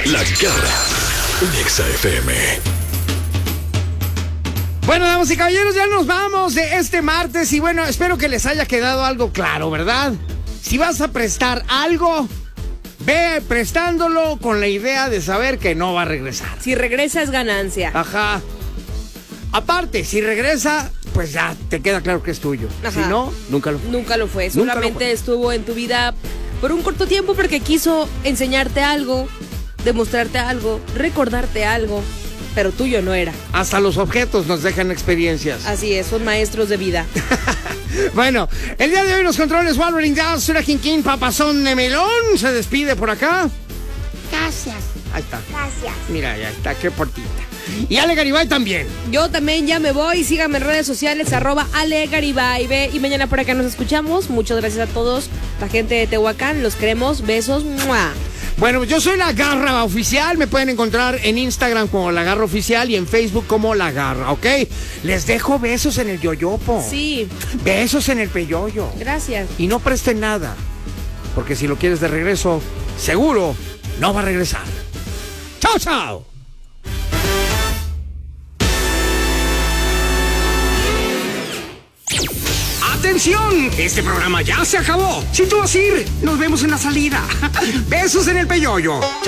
La Garra en Exa FM. Bueno, damas y caballeros, ya nos vamos de este martes y bueno, espero que les haya quedado algo claro, ¿verdad? Si vas a prestar algo, ve prestándolo con la idea de saber que no va a regresar. Si regresa es ganancia. Ajá. Aparte, si regresa, pues ya te queda claro que es tuyo. Ajá. Si no, nunca lo fue. Nunca lo fue. Nunca Solamente lo fue. estuvo en tu vida por un corto tiempo porque quiso enseñarte algo, demostrarte algo, recordarte algo, pero tuyo no era. Hasta los objetos nos dejan experiencias. Así es, son maestros de vida. Bueno, el día de hoy los controles Wolverine Down, Sura King, Papazón de Melón, se despide por acá. Gracias. Ahí está. Gracias. Mira, ya está, qué portita. Y Ale Garibay también. Yo también ya me voy. Síganme en redes sociales, @AleGaribay. Ve, y mañana por acá nos escuchamos. Muchas gracias a todos. La gente de Tehuacán, los queremos. Besos. ¡Mua! Bueno, yo soy La Garra Oficial. Me pueden encontrar en Instagram como La Garra Oficial y en Facebook como La Garra, ¿ok? Les dejo besos en el yoyopo. Sí, Besos en el peyoyo. gracias. Y no presten nada. Porque si lo quieres de regreso, seguro no va a regresar. ¡Chao, chao! ¡Atención! Este programa ya se acabó. Si tú vas a ir, nos vemos en la salida. Besos en el peyoyo.